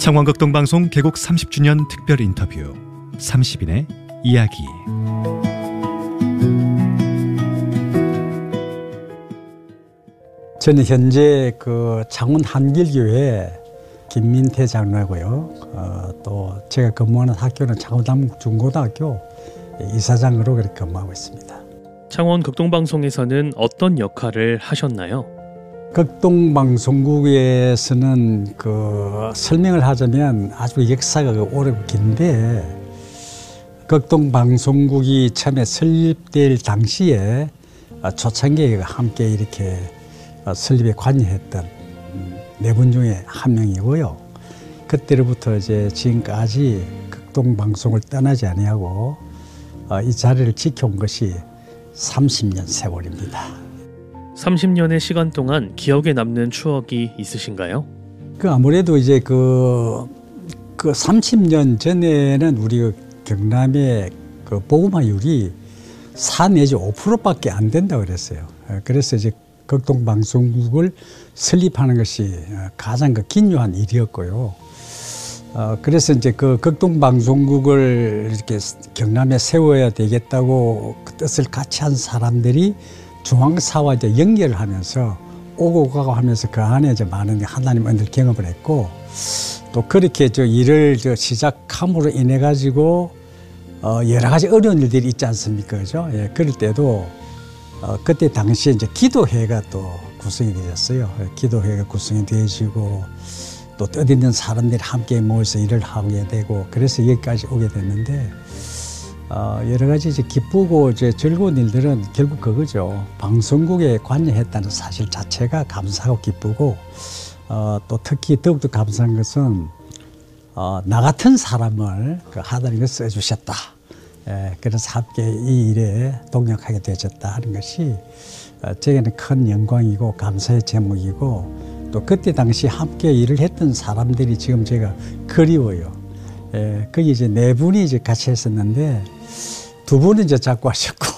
창원극동방송 개국 30주년 특별 인터뷰 30인의 이야기. 저는 현재 창원 한길교회 김민태 장로고요. 또 제가 근무하는 학교는 창원 중고등학교 이사장으로 그렇게 근무하고 있습니다. 창원 극동방송에서는 어떤 역할을 하셨나요? 극동방송국에서는 설명을 하자면 아주 역사가 오래 긴데, 극동방송국이 처음에 설립될 당시에 초창기에 함께 이렇게 설립에 관여했던 네 분 중에 한 명이고요. 그때로부터 이제 지금까지 극동방송을 떠나지 아니하고 이 자리를 지켜온 것이 30년 세월입니다. 30년의 시간 동안 기억에 남는 추억이 있으신가요? 아무래도 이제 30년 전에는 우리 경남의 보험화율이 4 내지 5%밖에 안 된다고 그랬어요. 그래서 이제 극동방송국을 설립하는 것이 가장 긴요한 일이었고요. 그래서 이제 극동방송국을 이렇게 경남에 세워야 되겠다고 그 뜻을 같이 한 사람들이 중앙사와 이제 연결을 하면서 오고 가고 하면서 그 안에 이제 많은 하나님 은혜를 경험을 했고, 또 그렇게 일을 시작함으로 인해 가지고 여러 가지 어려운 일들이 있지 않습니까? 그죠? 예, 그럴 때도 그때 당시에 이제 기도회가 또 구성이 되었어요. 기도회가 구성이 되어지고 또 뜻있는 사람들이 함께 모여서 일을 하게 되고, 그래서 여기까지 오게 됐는데, 여러 가지 이제 기쁘고 이제 즐거운 일들은 결국 그거죠. 방송국에 관여했다는 사실 자체가 감사하고 기쁘고, 또 특히 더욱더 감사한 것은 나 같은 사람을 하나님께서 써주셨다. 그래서 함께 이 일에 동력하게 되어졌다 하는 것이 제게는 큰 영광이고 감사의 제목이고, 또 그때 당시 함께 일을 했던 사람들이 지금 제가 그리워요. 거기 이제 네 분이 이제 같이 했었는데 2분은 이제 자꾸 하셨고